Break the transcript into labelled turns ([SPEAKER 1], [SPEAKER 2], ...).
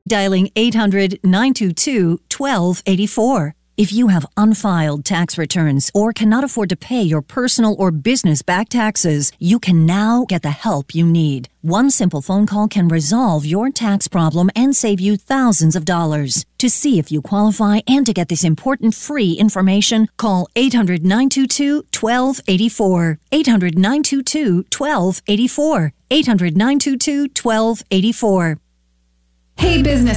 [SPEAKER 1] dialing 800-922-1284. If you have unfiled tax returns or cannot afford to pay your personal or business back taxes, you can now get the help you need. One simple phone call can resolve your tax problem and save you thousands of dollars. To see if you qualify and to get this important free information, call 800-922-1284. 800-922-1284. 800-922-1284.
[SPEAKER 2] Hey, business